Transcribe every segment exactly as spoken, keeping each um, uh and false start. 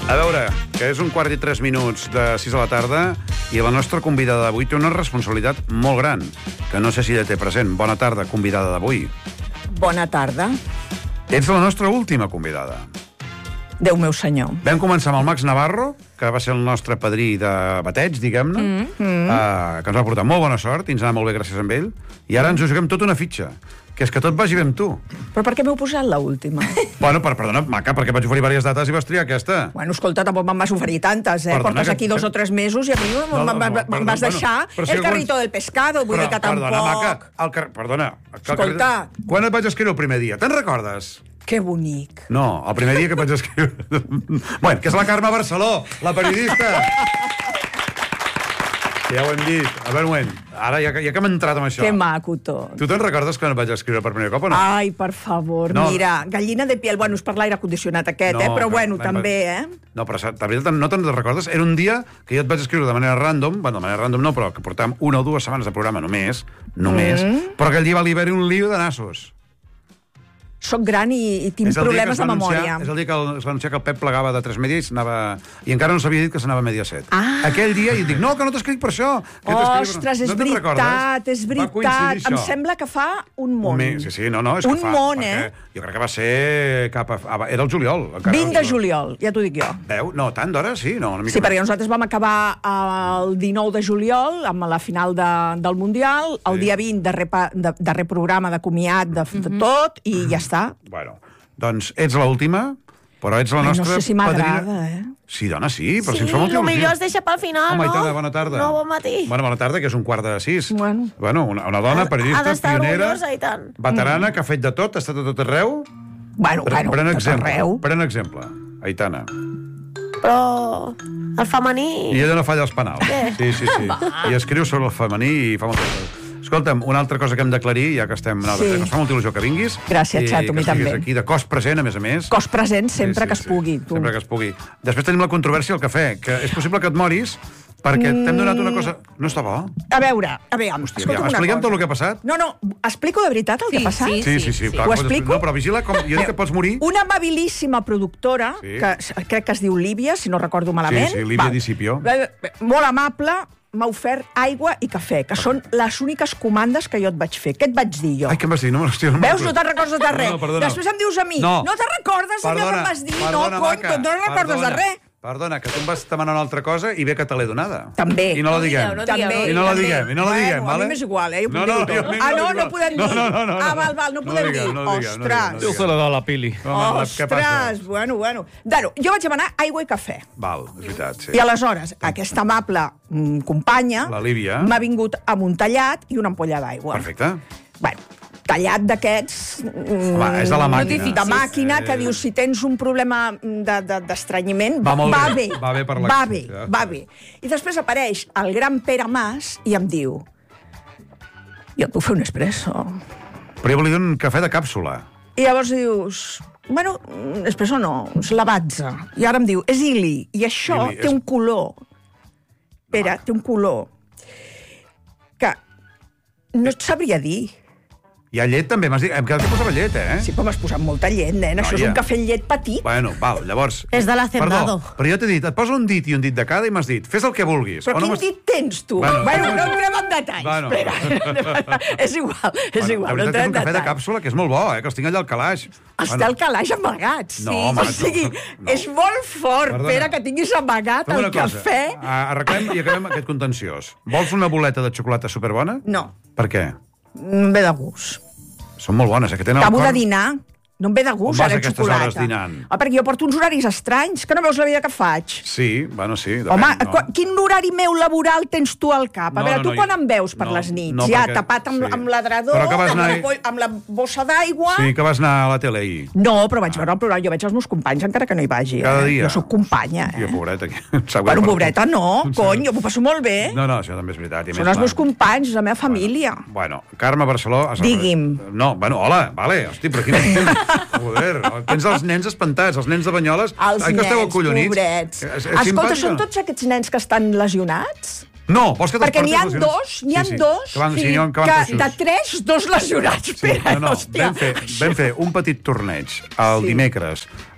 A veure, que és un quart i tres minuts de sis de la tarda i la nostra convidada d'avui té una responsabilitat molt gran, que no sé si ja té present. Bona tarda, convidada d'avui. Bona tarda. Ets la nostra última convidada. Déu meu senyor. Vam començar amb el Max Navarro, que va ser el nostre padrí de bateig, diguem-ne, mm, mm. uh, que ens va portar molt bona sort i ens anava molt bé gràcies a ell. I ara ens ho juguem tota una fitxa, que és que tot vagi bé amb tu. Però per què m'heu posat l'última? Bueno, per, perdona, maca, perquè vaig oferir diverses dates i vas triar aquesta. Bueno, escolta, tampoc me'n vas oferir tantes, eh? Perdona, Portes aquí que... dos o tres mesos i a mi no, no, no, me'n vas deixar bueno, si el alguns... carrito del pescado, vull però, dir que tampoc... Perdona, maca, el car... perdona. El Escolta. Carrer... Quan et vaig escriure el primer dia? Te'n recordes? Que bonic. No, el primer dia que vaig escriure... bueno, que és la Carme Barceló, la periodista. Que ja ho hem dit. A veure, un moment. Ara, ja que, ja que hem entrat amb això... Que maco tot. Tu te'n recordes quan et vaig escriure per primer cop o no? Ai, per favor, no. Mira, gallina de piel. Bueno, és per l'aire condicionat aquest, no, eh? Però bueno, també, eh? No, però de veritat no te'n recordes? Era un dia que jo et vaig escriure de manera random, bueno, de manera random no, però que portàvem una o dues setmanes de programa només, només, mm. però aquell dia va haver-hi un lío de nassos. Soc gran i, i tinc problemes de memòria. És el dia que el, es va anunciar que el Pep plegava de tres media i, anava, i encara no s'havia dit que s'anava a Mediaset. Ah. Aquell dia, i dic, no, que no t'escric per això. Que Ostres, és no veritat, és veritat. Em sembla que fa un món. Un, sí, sí, no, no, és un que fa... món, eh? Jo crec que va ser cap a... Era el juliol. vint de juliol, ja t'ho dic jo. Veu? No, tant d'hora, sí. No, una mica sí, perquè nosaltres vam acabar el dinou de juliol, amb la final de, del Mundial, el sí. dia vint, darrer, de, darrer programa de comiat de, de mm-hmm. tot, i ja està. Bueno, doncs ets l'última, però ets la Ai, nostra no sé si m'agrada, padrina... eh? Sí, dona, sí, però sí, si ens fa molt il·lusió. Sí, millor es deixa pel final, Home, no? Aitana, bona tarda. No, bon matí. Bueno, bona tarda, que és un quart de sis. Bueno. Bueno, una, una dona periodista, pionera, orgullosa, i tant. veterana, que ha fet de tot, ha estat a tot arreu. Bueno, Pre bueno, pren tot exemple, arreu. Pren exemple, Aitana. Però el femení... I ella no falla els penals. Sí, sí, sí. I escriu sobre el femení i fa moltes coses. Escolta'm, una altra cosa que hem d'aclarir, ja que estem... Sí. Que ens fa molta il·lusió que vinguis. Gràcies, Xato, a mi també. Aquí de cos present, a més a més. Cos present sempre sí, sí, que es pugui. Sí, tu. sempre que es pugui. Després tenim la controvèrsia al cafè, que és possible que et moris perquè mm. t'hem donat una cosa... No està bo? A veure, a veure, Hòstia, ja, expliquem tot el que ha passat? No, no, explico de veritat el sí, que ha passat? Sí, sí, sí. sí, sí. Clar, Ho explico? No, però vigila, com... jo dic que pots morir. Una amabilíssima productora, sí. que crec que es diu Líbia, si no recordo malament. Sí, sí, Líbia Discipio. Molt amable, m'ha ofert aigua i cafè, que són les úniques comandes que jo et vaig fer. Què et vaig dir jo? Ai, què em vas dir? No, hòstia, no Veus, no te'n recordes de res. No, no, Després em dius a mi, no, no te'n recordes d'allò que em vas dir? Perdona, no, cony, maca, no te'n recordes perdona, de res. Perdona, que tu em vas demanar una altra cosa i bé que te l'he donada. També. I no la diguem. No També. I no la diguem, i no la diguem, bueno, vale? A mi m'és igual, eh? Jo no, no, puc dir-ho tot. Ah, no, no podem dir. No, no, no, no. Ah, val, val, no podem dir. Ostres. Jo se la da la Pili. Ostres, bueno, bueno. Bueno, jo vaig demanar aigua i cafè. Val, és veritat, sí. I aleshores, aquesta amable mm, companya la Líbia m'ha vingut amb un tallat i una ampolla d'aigua. Perfecte. Bueno, tallat d'aquests... Home, és de la màquina. De màquina, que dius, si tens un problema d'estranyiment, va, va bé. Va bé per va bé, va bé. I després apareix el gran Pere Mas i em diu, jo et puc fer un espresso. Però jo volia dir un cafè de càpsula. I llavors dius, bueno, espresso no, és Lavazza. I ara em diu, és ili, i això Ili, té és... un color. Pere, té un color que no et sabria dir. Hi ha llet, també? M'has dit... Em quedat que posava llet, eh? Sí, però m'has posat molta llet, nen. No, Això és ja. un cafè amb llet petit. Bueno, val, llavors... És de l'hacendado. Perdó, però jo t'he dit, et poso un dit i un dit de cada i m'has dit, fes el que vulguis. Però o quin no dit tens, tu? Bueno, Bueno, no entrem en detalls. Bueno. Espera. És igual, és Bueno, igual. la veritat no és entrem un en cafè de detalls. càpsula que és molt bo, eh? Que els tinc allà al calaix. Els té al calaix amagats. No, sí. home, O sigui, no. és molt fort, Perdona. Pere, que tinguis amagat Fem el una cosa. cafè. Arreglem i acabem aquest contenciós. Vols una boleta de xocolata superbona? No, Per què? em ve de gust. Són molt bones, eh? Que tenen Acabo el de cor... dinar. No em ve de On gust, vas ara, a aquestes xocolata. hores dinant? Ah, perquè jo porto uns horaris estranys, que no veus la vida que faig. Sí, bueno, sí. Depèn, Home, no? quin horari meu laboral tens tu al cap? A No, veure, no, tu no, quan jo- em veus per no, les nits? no, ja perquè- tapat amb, sí. amb l'adrador, Però que vas amb, anar- la, bo- amb la bossa d'aigua... Sí, que vas anar a la tele ahir. No, però vaig veure el programa, jo veig els meus companys encara que no hi vagi. Cada eh? dia. Jo sóc companya, eh? Tia, pobreta. Aquí. Em sap greu Bueno, per tu. pobreta no, Em sap- cony, jo m'ho passo molt bé. No, no, això també és veritat. I Són més els meus clar. companys, la meva família. Bueno, Carme Barceló... has- Digui'm. No, bueno, hola, vale, hosti, però quin... Joder, tens els nens espantats, els nens de Banyoles... Els Ai, que esteu nens, acollonits. pobrets. És- és Escolta, simpàtic, són no? tots aquests nens que estan lesionats? No, vols que te'ls Perquè n'hi ha porti dos, n'hi ha sí, sí. dos, Que van, sí, sí, n'hi ha que van que coixos. de tres, dos lesionats. Sí, Pere, no, no, hòstia. vam fer, vam fer un petit torneig el Sí. dimecres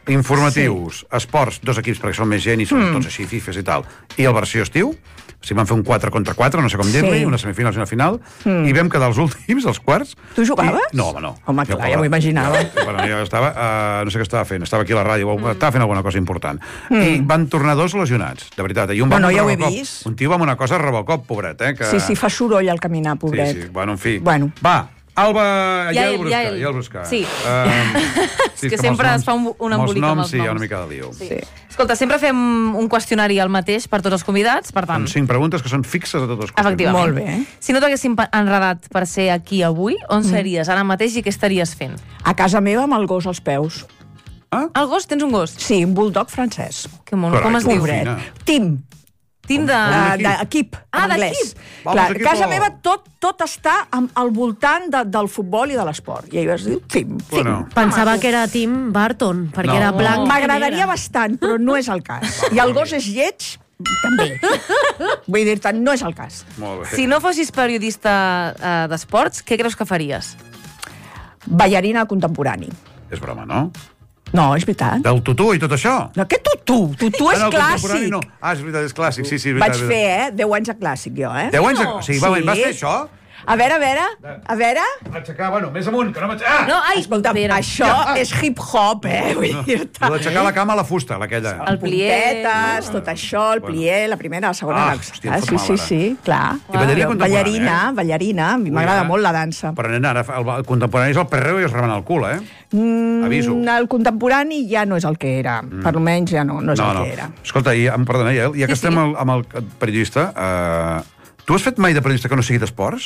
informatius, esports, dos equips perquè són més gent i són tots així, fifes i tal, i el versió estiu, si van fer un quatre contra quatre, no sé com dir-li, Sí. una semifinal i una final, i vam quedar els últims, els quarts... Tu jugaves? I... No, home, no. Home, Jo, clar, ja m'ho imaginava. Jo, bueno, jo estava, uh, no sé què estava fent, estava aquí a la ràdio, mm. estava fent alguna cosa important. Mm. I van tornar dos lesionats, de veritat. I un va Bueno, amb un ja ho he Robocop. vist. Un tio va amb una cosa Robocop, pobret, eh? Que... Sí, sí, fa soroll al caminar, pobret. Sí, sí, bueno, en fi. Bueno. Va, Alba, ja, Ja el el- busca, ja el- ja el busca. sí. Um, sí, que amb sempre els es fa un- un embolic amb noms, els sí, hi ha noms. una mica de lío. Sí. Sí. Escolta, sempre fem un qüestionari al mateix per tots els convidats, per tant... Amb cinc preguntes que són fixes a tots els qüestions. Efectivament. Molt bé. Si no t'haguéssim pa- enredat per ser aquí avui, on series ara mateix i què estaries fent? A casa meva amb el gos als peus. El gos? Tens un gos? Sí, un bulldog francès. Que mono. Carai, Com es que diu? fina. Tim, Tim de... uh, equip. d'equip, Ah, en anglès. d'equip. Vamos, Clar, a equipo. casa meva tot, tot està amb, al voltant de, del futbol i de l'esport. I ahir es diu Tim. Tim. Bueno, Pensava que era Tim Burton, perquè No. era blanc. M'agradaria bastant, però no és el cas. I el gos és lleig, també. Vull dir-te, no és el cas. molt bé. Si no fossis periodista eh, d'esports, què creus que faries? Ballarina contemporani. És broma, no? No, és veritat. Del tutú i tot això? No, què tutú? Tutú és Ah, no, el contemporani clàssic. No. Ah, és veritat, és clàssic, sí, sí, és Vaig veritat. fer, eh? deu anys de clàssic, jo, eh? Deu anys? De... O sigui, va, Sí. vas fer això? A veure, a veure, a veure... Aixecar, bueno, més amunt, que no m'aixecar... Ah! No, ai, Escolta, Pere. això és hip-hop, eh? Vull dir-te. Lo d'aixecar la cama a la fusta, l'aquella. El plié. Puntetes, tot això, el plié, la primera, la segona... Ah, la- hòstia, em fot sí, mal, sí, ara. sí, clar. I ballarina Jo, contemporània, ballarina, eh? ballarina, a mi m'agrada Ui, molt la dansa. Però, nena, ara el, el contemporani és el perreo i es rebena el cul, eh? Mm, Aviso. El contemporani ja no és el que era. Mm. Per almenys ja no, no és No, el no. que era. Escolta, i, em perdona, ja, ja que Sí, estem sí. al- amb el periodista, eh, tu has fet mai de periodista que no sigui d'esports?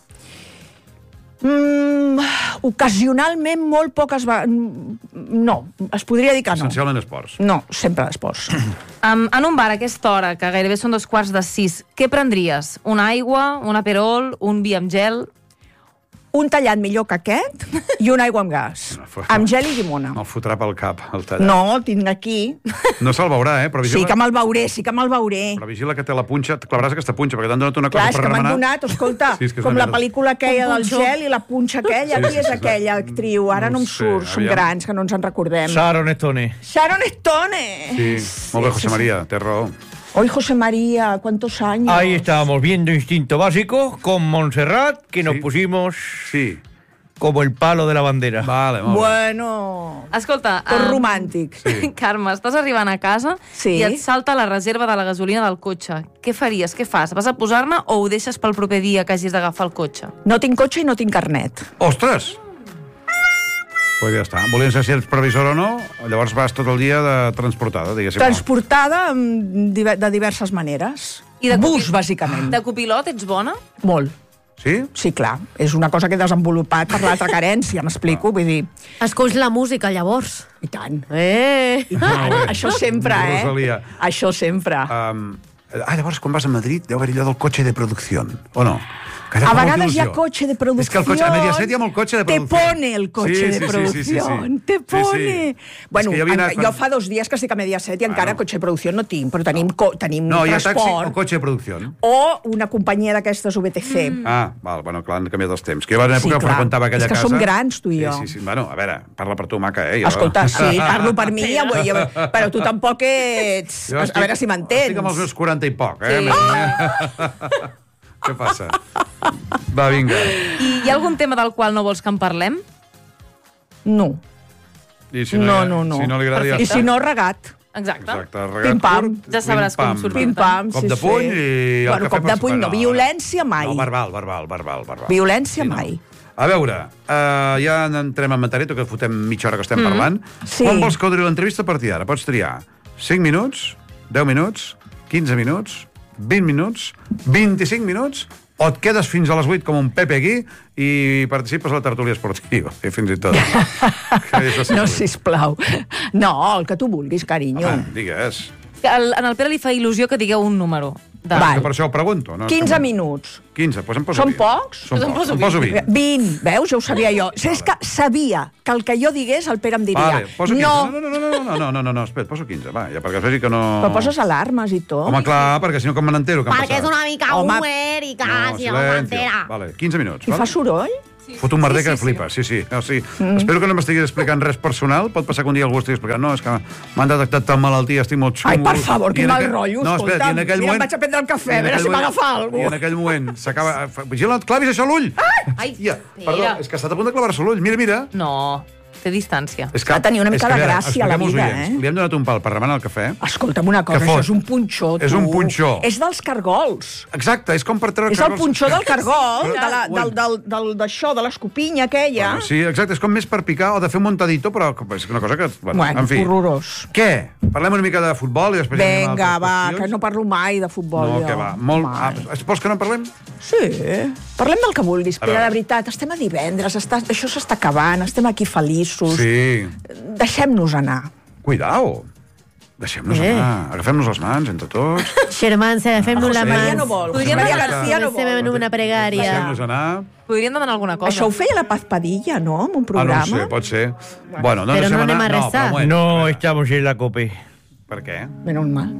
Mm, ocasionalment, molt poques vegades... No, es podria dir que no. Essencialment esports. No, sempre d'esports. Um, en un bar a aquesta hora, que gairebé són dos quarts de sis, què prendries? Una aigua, un aperol, un vi amb gel? Un tallat millor que aquest i una aigua amb gas. No, fos- Amb gel i llimona. El fotrà pel cap, el tallat. No, el tinc aquí. No se'l veurà, eh? Però vigila, Sí que me'l veuré, sí que me'l veuré. però vigila que té la punxa, et clavaràs aquesta punxa, perquè t'han donat una Clar, cosa és per que m'han remenar. donat, escolta, Sí, és que és com una la merda. pel·lícula aquella Un del punxó. gel i la punxa aquella, Sí, qui sí, és sí, aquella actriu? Ara No no em sé, surt, som aviam. grans, que no ens en recordem. Sharon Stone. Sharon Stone! Sí, molt bé, José María, té raó. Hoy, José María, ¿cuántos años? Ahí estábamos viendo Instinto Básico con Montserrat, que nos Sí. pusimos Sí. como el palo de la bandera. Vale, molt bé. Bueno... Escolta... Tot em, romàntic. Sí. Carme, estàs arribant a casa Sí. i et salta la reserva de la gasolina del cotxe. Què faries? Què fas? Vas a posar-ne o ho deixes pel proper dia que hagis d'agafar el cotxe? No tinc cotxe i no tinc carnet. Ostres! Pues ja està. Volien saber si ets previsor o no, llavors vas tot el dia de transportada, diguéssim. Transportada mm, diver- de diverses maneres. I de Bus, copi- bàsicament. De copilot ets bona? Molt. Sí? Sí, clar. És una cosa que he desenvolupat per l'altra carència, m'explico? Vull dir, Escolls la música, llavors. i tant. Eh! I tant. Això sempre, eh? Rosalia. Això sempre. Um, ah, llavors, quan vas a Madrid, deu haver allò del cotxe de producció, o no? Que allò A fa molta vegades hi ha il·lusió. cotxe de producció. És que el cotxe, a Mediaset hi ha molt cotxe de Te producció. pone el cotxe Sí, de sí, sí, producció. sí, sí, sí. Te Sí, pone. sí. Bueno, És que jo havia anat- jo fa dos dies que estic a Mediaset i encara Bueno. cotxe de producció no tinc, però tenim, co tenim No, hi ha taxi transport. o cotxe de producció. O una companyia d'aquestes U B T C. Mm. Ah, val, bueno, clar, han canviat els temps. Que jo a una Sí, època clar. freqüentava aquella És que casa... som grans, tu i jo. Sí, sí, sí. Bueno, a veure, parla per tu, maca, eh? Jo... Escolta, sí, parlo per mi, ja, vull- jo, però tu tampoc ets... Jo a estic- veure si m'entens. Estic amb els meus quaranta i poc, eh? Sí. Sí. Què passa? Va, vinga. I hi ha algun tema del qual no vols que en parlem? No, I si no, hi- no, no. Si no li agrada, ja I està. si no, regat. Exacte. Exacte, regat Pim-pam. curt, Ja sabràs com pim-pam. sortir. Pim-pam, Cop sí, de puny sí. i el Bueno, cafè cop de per puny no, sopar. violència mai. No, verbal, verbal, verbal, verbal. Violència no. mai. A veure, uh, ja entrem en matèria, tot que fotem mitja hora que estem mm. parlant. Sí. Quan vols que duri l'entrevista a partir d'ara? Pots triar cinc minuts, deu minuts, quinze minuts, vint minuts, vint-i-cinc minuts, o et quedes fins a les vuit com un Pepe aquí i participes a la tertúlia esportiva, i fins i tot. Que és No, assegut. sisplau. No, el que tu vulguis, carinyo. Home, digues. Que el, en el Pere li fa il·lusió que digueu un número. De... Va. Que per això ho pregunto. No? quinze minuts. quinze, doncs em poso Són vint. pocs? Són Doncs em pocs, poso em poso vint. vint. vint, veus? Ja ho sabia jo. És que sabia que el que jo digués el Pere em diria. Vale, poso quinze. No, No, no, no, no, no, no, no, no, no, espera, poso quinze, va, ja perquè es vegi que no... però poses alarmes i tot. Home, clar, perquè si no com me n'entero que han Perquè és passat. una mica Home. Uber i No, quasi no silencio. s'entera. Vale, quinze minuts. I vale? fa soroll? Sí. Fot un merder sí, sí, que flipa, sí, sí. O sigui, mm. Espero que no m'estiguis explicant res personal. Pot passar que un dia algú estigui explicant no, és que m'han detectat tan malaltia, estic molt xungo. Ai, per favor, que mal aquell... rotllo, no, escolta. Espera, mira, moment... em vaig a prendre el cafè, a veure si m'agafa alguna cosa. I en aquell moment s'acaba... Vigila, et clavis això a l'ull! Ai, ja, perdó, és que ha estat a punt de clavar-se l'ull. Mira, mira. No... té distància. És que ha de tenir una mica de gràcia a la vida, eh? Li hem donat un pal per remenar el cafè. Escolta'm una cosa, això és un punxó, tu. És un punxó. És dels cargols. Exacte, és com per treure cargols. És el punxó del cargol, de la, del, del, del, d'això, de l'escopinya aquella. Bueno, sí, exacte, és com més per picar o de fer un montadito, però és una cosa que... Bueno, bueno en fi. Horrorós. Què? Parlem una mica de futbol i després... Vinga, va, que no parlo mai de futbol, no, jo. que va. Molt... Ah, vols que no en parlem? Sí. Parlem del que vulguis, però de veritat, estem a divendres, està, això s'està acabant, estem aquí feliços. Sí. Deixem-nos anar. Cuidao. Deixem-nos eh. anar. Agafem-nos les mans entre tots. Germans, agafem-nos la mà. Maria no vol. Maria García no vol. Comencem una pregària. Deixem-nos anar. Podríem demanar alguna cosa. Això ho feia la Paz Padilla, no?, en un programa. Ah, no sé, pot ser. Bueno, no però no anem anar. a restar. No, bueno, no estamos en la COPE. Per què? Menos mal.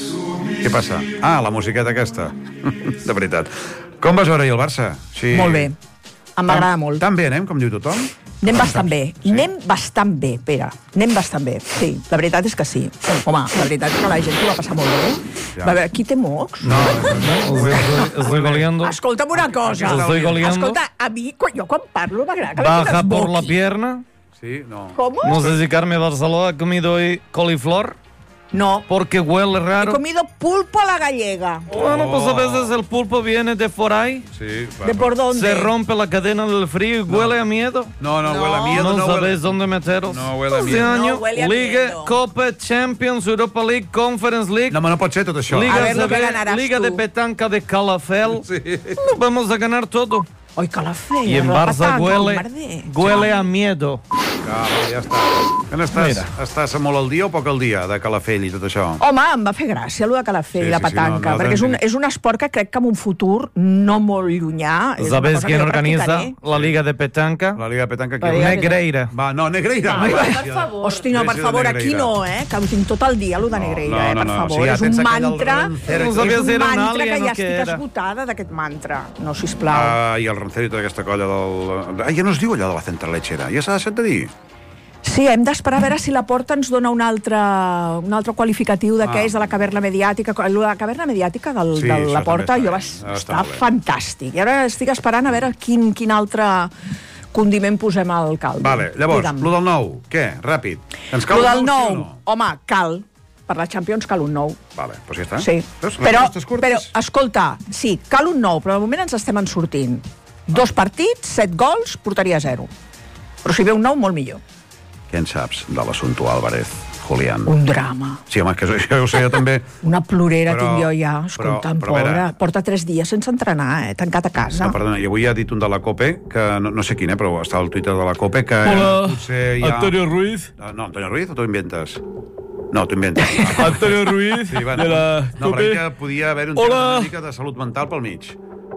Què passa? Ah, la musiqueta aquesta. De veritat. Com vas veure ahir el Barça? Sí. Molt bé. Em va agradar molt. Tan bé anem, com diu tothom? Anem bastant bé. Sí. Anem bastant bé, Pere. Anem bastant bé. Sí, la veritat és que sí. Home, la veritat és que la gent ho va passar molt bé. Ja. Va veure, qui té mocs? No, no, estoy goleando. Escolta'm una cosa. Estoy goleando. Escolta, a mi, quan, jo quan parlo m'agrada que la gent Baja es por moqui. la pierna. Sí, no. ¿Cómo? No sé si Carmen Barceló ha comido hoy coliflor. No. Porque huele raro. He comido pulpo a la gallega. Bueno, pues a veces el pulpo viene de por ahí. Sí, ¿De por dónde? Se rompe la cadena del frío y no. huele a miedo. No, no, no. huele a miedo. No, no sabéis huele... dónde meteros. No huele a miedo. Este año, no huele a Liga, miedo. Copa, Champions, Europa League, Conference League. No, no pot ser tot això. Liga, a ver lo que de, ganarás Liga tú. de petanca de Calafell. Sí. No vamos a ganar todo. Ai, que la feia. Y en Barça patanca, huele, huele a miedo. Calma, ja està. Que n'estàs, estàs molt al dia o poc al dia de Calafell i tot això? Home, em va fer gràcia, allò de Calafell, Sí, la sí, sí, petanca, no, no, perquè és un, no. és un esport que crec que en un futur no molt llunyà és una ¿Sabes cosa que quién jo organiza practicaré. la Liga de petanca? La Liga de Petanca... La Liga de Negreira. Va, no, Negreira. Ai, va, per favor. Hosti, no, per favor, aquí no, eh? Que ho tinc tot el dia, allò de Negreira, no, eh? no, Per no, favor, sí, ja és un tens aquell del mantra... Roncero. No És sabia un si era un mantra alien que o ja què estic era. esgotada d'aquest mantra. No, sisplau. Ah, i el Roncero i tota aquesta colla del... Ah, ja no es diu allò de la centralechera. Ja s'ha deixat de dir. Sí, hem d'esperar a veure si la Porta ens dona un altre, un altre qualificatiu d'aquells, Ah. de la caverna mediàtica. La caverna mediàtica del, Sí, de això la Porta també jo està va bé. estar Està molt bé. fantàstic. I ara estic esperant a veure quin, quin altre condiment posem al caldo. Vale, llavors, Digue'm. lo del nou, què? Ràpid. Ens cal Lo un del nou, sí nou, o no? home, cal. Per la Champions cal un nou. Vale, doncs ja està. Sí. Veus? Però, Respostes curtes. però, escolta, sí, cal un nou, però de moment ens estem en sortint. Dos partits, set gols, porteria zero. Però si ve un nou, molt millor. Què en saps de l'assumpte Álvarez, Julián? Un drama. Sí, home, que això ho sé jo també. Una plorera Però- tinc jo ja. Escolta'm, però- però a pobra. veure- Porta tres dies sense entrenar, eh? Tancat a casa. No, perdona, i avui ha dit un de la COPE, que no, no sé quin, eh, però està al Twitter de la COPE, que Hola, potser hi ha... Antonio Ruiz. No, no, Antonio Ruiz o t'ho inventes? No, t'ho inventes. Antonio Ruiz, Sí, bueno, de la no, però COPE. que podia haver un Hola. tema una mica de salut mental pel mig.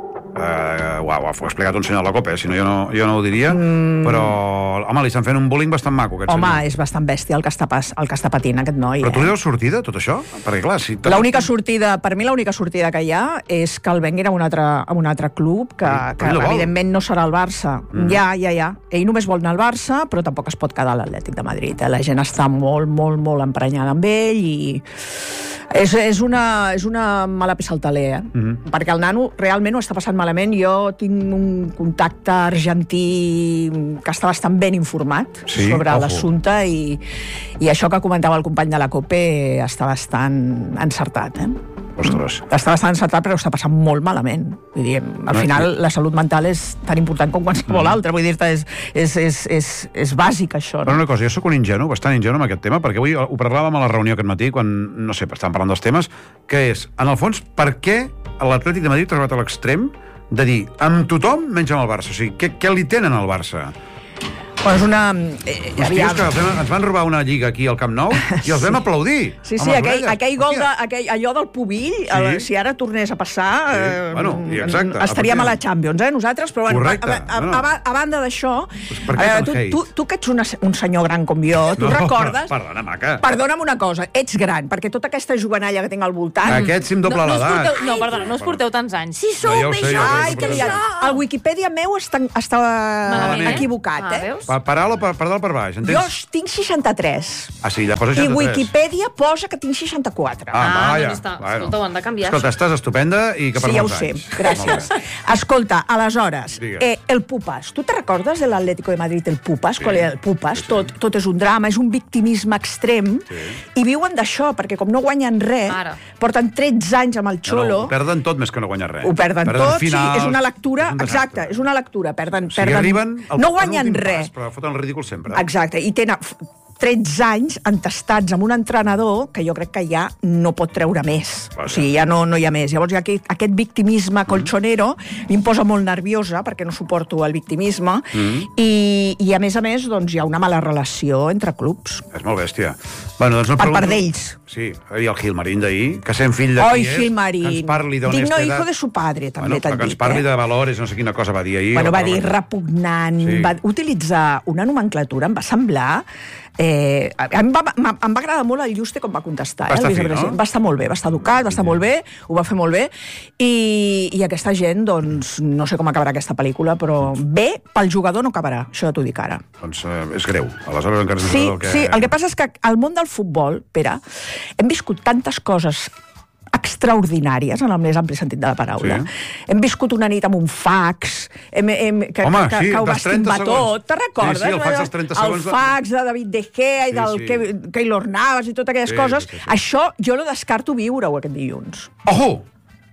Uh, uau, ho ha explicat un senyor de la COPE, si no jo no, jo no ho diria, mm. però, home, li estan fent un bullying bastant maco, aquest Home, senyor. és bastant bèstia el que està, pas, el que està patint aquest noi. Però tu li Eh? veus sortida, tot això? Perquè, clar, si... L'única sortida, per mi l'única sortida que hi ha és que el vengui a un altre, a un altre club que, Mm, que ell no vol. evidentment no serà el Barça. Mm. Ja, ja, ja. Ell només vol anar al Barça, però tampoc es pot quedar a l'Atlètic de Madrid. Eh? La gent està molt, molt, molt emprenyada amb ell i és, és, una, és una mala pissa al taler, eh? Mm. Perquè el nano realment ho està passant malament. Jo tinc un contacte argentí que està bastant ben informat Sí? sobre Ojo. l'assumpte i, i això que comentava el company de la COPE està bastant encertat, eh? Ostres. Està bastant encertat, però està passant molt malament. Vull dir, al No, final, la salut mental és tan important com qualsevol altra. Vull dir-te, és, és, és, és, és bàsic, això. Però No? una cosa, jo sóc un ingenu, bastant ingenu amb aquest tema, perquè avui ho parlàvem a la reunió aquest matí, quan, no sé, estàvem parlant dels temes, que és, en el fons, per què l'Atlètic de Madrid ha arribat a l'extrem de dir amb tothom menys amb el Barça? O sigui, què, què li tenen al Barça? Bueno, és una... Eh, Els tios que els vam, ens van robar una lliga aquí al Camp Nou i els vam aplaudir. Sí, amb sí, les aquell, orelles. aquell gol, de, Hòstia. aquell, allò del Pubill, Sí. el, si ara tornés a passar, Sí, eh, bueno, i exacte, estaríem a la efectivament. Champions, eh, nosaltres, però bueno, Correcte, a, a, no, no. a, a banda d'això, Pues per què a veure, tant tu, hate? tu, tu que ets una, un senyor gran com jo, tu No, recordes... Perdona, maca. Perdona'm una cosa, ets gran, perquè tota aquesta jovenalla que tinc al voltant... Aquest sí em doble no, no, us l'edat. porteu, no, perdona, no us porteu tants anys. Si sou No, ja ho sé, més ja ho sé, Ai, no que portem liat. El Wikipedia meu està, està Malament. equivocat, Ah, eh? veus? Per, per alt o per, per dalt o per baix? Jo Entens? tinc seixanta-tres. Ah, sí, ja posa I seixanta-tres. Wikipedia posa que tinc seixanta-quatre. Ah, Ah, vaja. doncs està. Escolta, ho han de canviar, Escolta, estàs estupenda i que per Sí, ja ho molts sé, anys. gràcies. Molt bé. Escolta, aleshores, Digues. eh, el Pupas. Tu te recordes de l'Atlético de Madrid, el Pupas? Sí. Qual era el Pupas? Sí, sí. Tot, tot és un drama, és un victimisme extrem, Sí. i viuen d'això, perquè com no guanyen res, Ara. porten tretze anys amb el No, Xolo, no, ho perden tot més que no guanyen res. ho perden, tot, finals, sí, és una lectura, és un desastre. exacte, és una lectura, perden, O sigui, perden, arriben al, no al guanyen últim res. Pas, però foten el ridícul sempre. Exacte, i tenen f- tretze anys entestats amb un entrenador que jo crec que ja no pot treure més. Vaja. O sigui, ja no, no hi ha més. Llavors, ja aquest, aquest victimisme colchonero mm. em posa molt nerviosa, perquè no suporto el victimisme, mm. i, i a més a més, doncs, hi ha una mala relació entre clubs. És molt bèstia. Bueno, doncs no Per pregunto- part d'ells. Sí, i el Gilmarín d'ahir, que sent fill de Oi, qui és, Gilmarín. que ens parli Digno d'honestedat. hijo de su padre, també bueno, t'han que ens dit, parli eh? de valores, no sé quina cosa va dir ahir. Bueno, o va que dir repugnant, Sí. va utilitzar una nomenclatura, em va semblar... Eh, a mi va, em va agradar molt el Juste com va contestar. Va Eh, estar el fi, vicepresident. no? Va estar molt bé, va estar educat, va estar molt bé, ho va fer molt bé, i, i aquesta gent, doncs, no sé com acabarà aquesta pel·lícula, però bé, pel jugador no acabarà, això ja t'ho dic ara. Doncs eh, és greu. Aleshores encara és més Sí, greu el que... sí, el que passa és que al món del futbol, Pere, hem viscut tantes coses extraordinàries, en el més ampli sentit de la paraula. Sí. Hem viscut una nit amb un fax, hem, hem, que, Home, que, sí, que ho va dels trenta estimbar segons. tot. Te recordes? Sí, sí, el fax dels trenta segons El va- fax de David De Gea i Sí, del sí. Ke- Keylor Navas i totes aquelles Sí, coses. sí, sí, sí. Això jo no descarto viure-ho aquest dilluns. Ojo!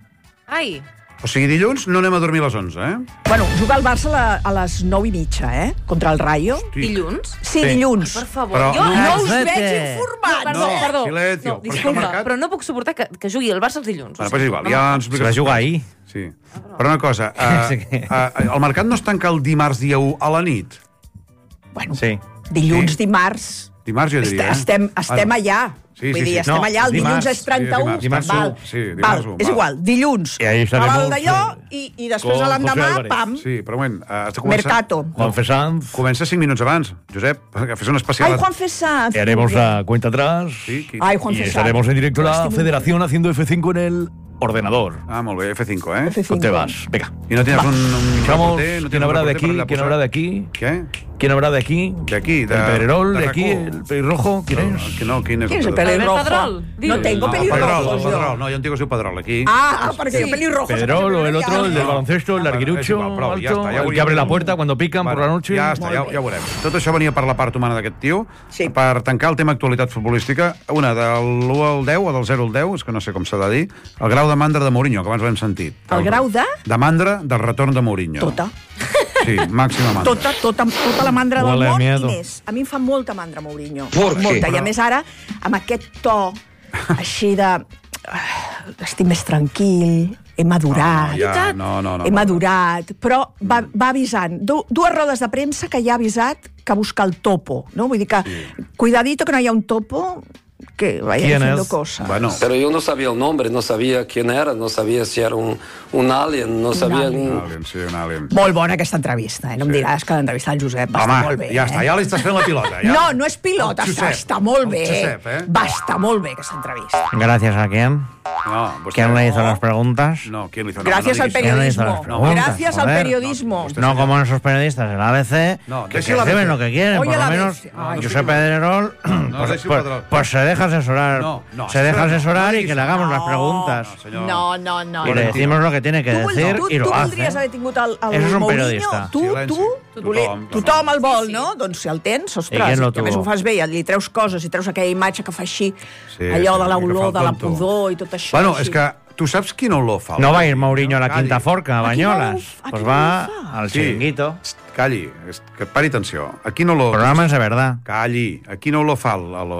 Ai, O sigui, dilluns no anem a dormir a les onze, eh? Bueno, juga el Barça a, la, a les nou i mitja, eh? Contra el Rayo. Sí. dilluns? Sí, dilluns. Per favor, Però jo... no- No us Exacte. veig informat. Perdó, No, perdó. silencio. No, Però disculpa, està marcat. però no puc suportar que, que jugui el Barça els dilluns. Bueno, O pues sigui, igual, no ja me'l- ens Se expliques. va jugar ahir. Sí. Però una cosa, uh, Sí que- uh, el mercat no es tanca el dimarts dia u a la nit? Bueno, Sí. dilluns, Sí. dimarts... Dimarts, jo diria. eh? Estem, estem Bueno. allà. Sí, Vull sí, dir, sí. estem No, allà, el dimarts. dilluns és trenta-u. Sí, dimarts val, u, sí, dimarts val, u, és val. igual, dilluns. I ahí estaremos, Cabal d'allò, eh, i, i després con a l'endemà, José Álvarez. pam, Sí, però un moment, uh, has de començar... Mercato. Juan Fesanz. Comença cinc minuts abans, Josep, que fes un especial... Ai, Juan Fesaz. Y haremos la cuenta atrás. Sí, qui- Ai, Juan Y Fesaz. estaremos en directo a la Estic- federación haciendo F cinco en el ordenador. Ah, molt bé, F cinco, eh? F cinco. ¿Dónde vas? Venga. I no tienes un, un Escuchamos reporter? No quién tienes habrá un de reporter aquí, per allà quién posar? habrá de aquí, Què? quién habrá de aquí. De aquí, de- El Pedrerol, de de aquí, RAC u. el pelirrojo, ¿quién es? Que no, quin és Qui és el Pedrerol? pelirrojo? Albert Pedrol, No dius. tengo No, el pelirrojos, Pedrol, el jo. Pedrol. No, jo en tinc el seu Pedrol, aquí. Ah, perquè jo pelirrojo. Pedrol o el otro, el del No. baloncesto, el Bueno, és larguirucho igual, prou, ja alto, està, ja el ho- que abre la puerta cuando pican por la noche. Ja està, ja, ja ho veurem. Tot això venia per la part humana d'aquest tio. Sí. Per tancar el tema actualitat futbolística, una de l'u al deu o del zero al deu, és que no sé com s'ha de dir, el grau de mandra de Mourinho, que abans l'hem sentit. El grau de? De mandra del retorn de Mourinho. Tota. Sí, màxima mandra. Tota, tota, tota la mandra del Huele a món miedo. i més. A mi em fa molta mandra, Mourinho. ¿Por qué? Molta. I a més ara, amb aquest to així de... ah, estic més tranquil, he madurat. No, ja, no, no, no, he no. madurat, però va, va avisant. Du, dues rodes de premsa que ja ha avisat que busca el topo, no? Vull dir que, cuidadito que no hi ha un topo que vaya ¿Quién haciendo es? cosas. Bueno, Pero yo no sabía el nombre, no sabía quién era, no sabía si era un, un alien, no sabía... alien. un alien, sí, un alien. Molt bona aquesta entrevista, eh? No em diràs que l'entrevista del Josep va Home, estar molt bé. ja està, eh? ja li estàs fent la pilota. Ja. No, no és pilota, El està, Josep. està molt bé. El Josep, eh? Va estar molt bé aquesta entrevista. Gracias a quién. No, vostè... ¿Quién le hizo las preguntas? No, ¿quién le hizo? Gracias no, al no diguis- ¿Quién le hizo periodismo. las preguntas? Gracias al Joder. periodismo. Usted- No como esos periodistas del A B C, No, que, deje que el A B C. escriben lo que quieren, Oye, por el lo A B C. menos Ay, Josep sí. Pedrerol No, pues, deje el pues- Pedrerol. pues se deja asesorar, No, no, se deja espera, asesorar no y que diguis- le hagamos las No, preguntas. No, senyor. No, no, no. Y no. le decimos lo que tiene que Tu, decir tu, y tu lo voldries hace. haver tingut el, el Eso és un Mourinho? periodista. Tu, Silenci. tu, Tothom, voler- tothom. tothom el vol, Sí, sí. no? Doncs si el tens, I ostres, qui lo que a més tuvo? ho fas bé, i li treus coses, i treus aquella imatge que fa així, Sí, allò sí, de que l'olor, fa el de la tonto. pudor i tot això. Bueno, així. és que tu saps quina olor fa? No va a ir Mourinho a la Calli. Quinta Forca, a ¿A quina Bañolas. olor- a Pues quina va olor fa? al Sí. chiringuito. Calli, és que pari atenció. A quina olor... Programas de verdad. Calli. A quina olor fa el, el,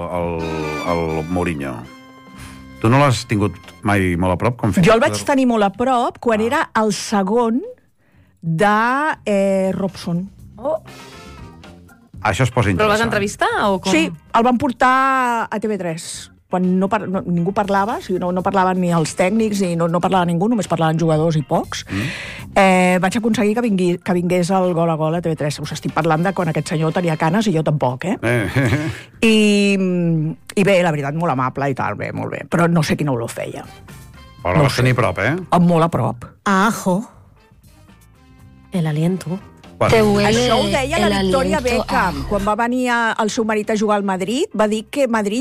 el, el Mourinho? Tu no l'has tingut mai molt a prop? Com Jo el vaig tenir molt a prop quan era el segon de eh, Robson. Oh, això es posa Però el vas interessant. entrevistar o com? Sí, el van portar a T V tres quan no, par no ningú parlava, o sigui, no, no parlaven ni els tècnics, ni no, no parlava ningú, només parlaven jugadors i pocs. Mm. Eh, vaig aconseguir que, vingui, que vingués el gol a gol a T V tres. Us estic parlant de quan aquest senyor tenia canes i jo tampoc, eh? Eh. I, I bé, la veritat, molt amable i tal, bé, molt bé. Però no sé quina olor feia. Però no vas tenir prop, eh? Molt a prop. A ajo. El aliento. Bueno, Te huele Això ho deia la el Victoria aliento Beckham. a- Quan va venir el seu marit a jugar al Madrid, va dir que Madrid